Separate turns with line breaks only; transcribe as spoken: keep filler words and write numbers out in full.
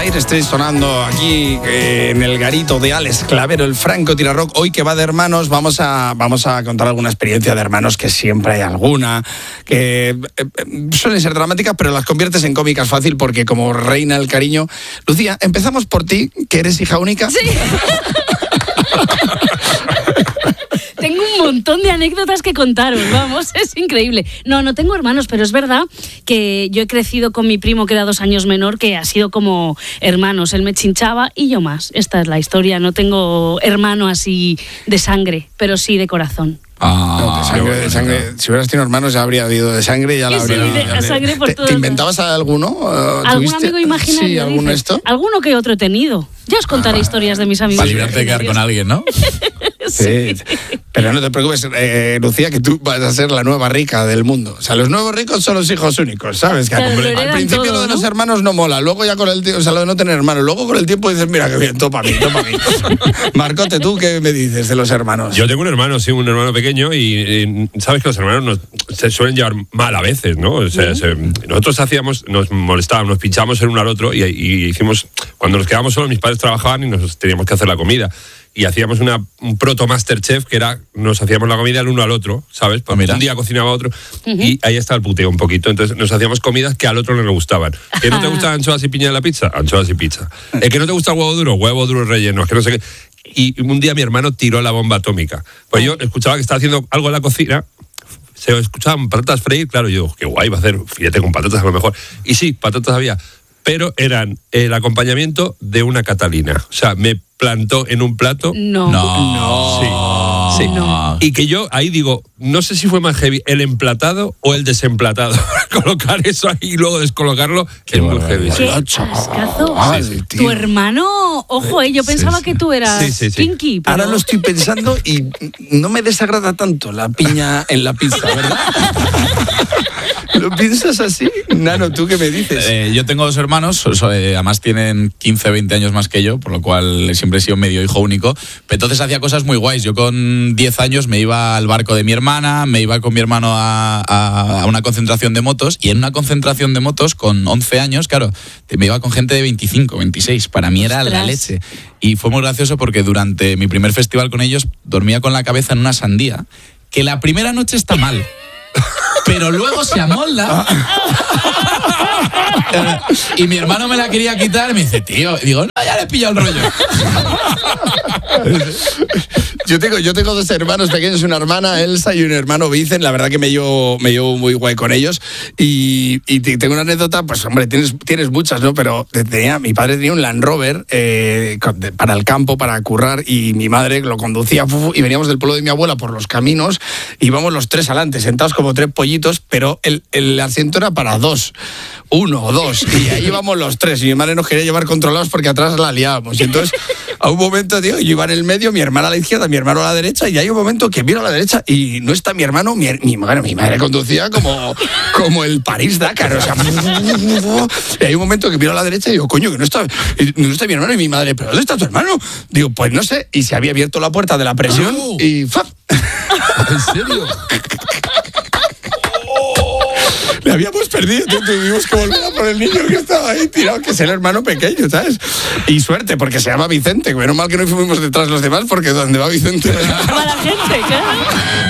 Fire Street sonando aquí eh, en el garito de Alex Clavero, el Franco Tirarrock. Hoy que va de hermanos, vamos a, vamos a contar alguna experiencia de hermanos, que siempre hay alguna, que eh, eh, suelen ser dramáticas, pero las conviertes en cómicas fácil porque como reina el cariño. Lucía, empezamos por ti, que eres hija única.
Sí. Tengo un montón de anécdotas que contaros, vamos, es increíble. No, no tengo hermanos, pero es verdad que yo he crecido con mi primo, que era dos años menor, que ha sido como hermanos. Él me chinchaba y yo más. Esta es la historia. No tengo hermano así de sangre, pero sí de corazón.
Ah, no, de sangre, de sangre. Si hubieras tenido hermanos ya habría habido de sangre, ya la
sí,
habría.
De, de sangre por
¿Te,
todo.
¿Te inventabas a alguno?
¿Algún ¿Tuviste? amigo imaginario?
Sí, ¿alguno
dices?
esto?
Alguno que otro he tenido. Ya os contaré ah, historias de mis amigos.
Para librarte de quedar con alguien, ¿no?
Sí. sí. Pero no te preocupes, eh, Lucía, que tú vas a ser la nueva rica del mundo. O sea, los nuevos ricos son los hijos únicos, ¿sabes? Que
claro,
al principio
todo,
lo de
¿no?
los hermanos no mola, luego ya con el tiempo, o sea, lo de no tener hermanos, luego con el tiempo dices, mira qué bien, topa a mí, topa a mí. Marcote, ¿tú qué me dices de los hermanos?
Yo tengo un hermano, sí, un hermano pequeño y, y sabes que los hermanos nos, se suelen llevar mal a veces, ¿no? O sea, se, nosotros hacíamos, nos molestábamos, nos pinchábamos el uno al otro y, y hicimos, cuando nos quedábamos solos, mis padres trabajaban y nos teníamos que hacer la comida. Y hacíamos una, un proto Masterchef que era, nos hacíamos la comida el uno al otro, ¿sabes? Pues un día cocinaba otro uh-huh. y ahí está el puteo un poquito. Entonces nos hacíamos comidas que al otro no le gustaban. ¿Que no te gustan anchoas y piña en la pizza? Anchoas y pizza. ¿El que no te gusta el huevo duro? Huevo duro relleno. Es que no sé qué. Y un día mi hermano tiró la bomba atómica. Pues yo escuchaba que estaba haciendo algo en la cocina, se escuchaban patatas freír, claro, yo, qué guay, va a hacer filete con patatas a lo mejor. Y sí, patatas había, pero eran el acompañamiento de una Catalina. O sea, me plantó en un plato.
No.
No. Sí. sí. No. Y que yo ahí digo, no sé si fue más heavy el emplatado o el desemplatado. Colocar eso ahí y luego descolocarlo
Qué
es muy heavy.
¿Qué cascazo? Sí, sí. Tu hermano, ojo, eh, yo pensaba sí, sí. que tú eras sí, sí, sí. kinky. Pero...
Ahora lo estoy pensando y no me desagrada tanto la piña en la pizza, ¿verdad? ¿Lo piensas así? Nano, ¿tú qué me dices?
Eh, yo tengo dos hermanos, so, so, eh, además tienen quince, veinte años más que yo, por lo cual siempre he sido medio hijo único. Pero entonces hacía cosas muy guays. Yo con diez años me iba al barco de mi hermana, me iba con mi hermano a, a, a una concentración de motos, y en una concentración de motos con once años, claro, me iba con gente de veinticinco, veintiséis. Para mí era Ostras. la leche. Y fue muy gracioso porque durante mi primer festival con ellos dormía con la cabeza en una sandía, que la primera noche está mal. Pero luego se amolda. Y mi hermano me la quería quitar y me dice, tío, y digo, no, ya le he pillado el rollo.
Yo tengo, yo tengo dos hermanos pequeños, una hermana Elsa y un hermano Vicen. La verdad que me llevo, me llevo muy guay con ellos. Y, y tengo una anécdota, pues hombre, tienes, tienes muchas, ¿no? Pero tenía, mi padre tenía un Land Rover eh, para el campo, para currar, y mi madre lo conducía y veníamos del pueblo de mi abuela por los caminos, íbamos los tres adelante, sentados como tres pollitos, pero el, el asiento era para dos. Uno o dos, y ahí íbamos los tres, y mi madre nos quería llevar controlados porque atrás la liábamos. Y entonces, a un momento, tío, yo iba en el medio, mi hermana a la izquierda, mi hermano a la derecha, y hay un momento que miro a la derecha y no está mi hermano, mi, mi, bueno, mi madre conducía como, como el París-Dakar, o sea, y hay un momento que miro a la derecha y digo, coño, que no está, no está mi hermano, y mi madre, ¿pero dónde está tu hermano? Digo, pues no sé, y se había abierto la puerta de la presión oh. y ¡fap!
¿En serio?
Le habíamos perdido, tuvimos que volver a por el niño que estaba ahí tirado, que es el hermano pequeño, ¿sabes? Y suerte, porque se llama Vicente. Menos mal que no fuimos detrás los demás, porque donde va Vicente...
Va la gente, claro.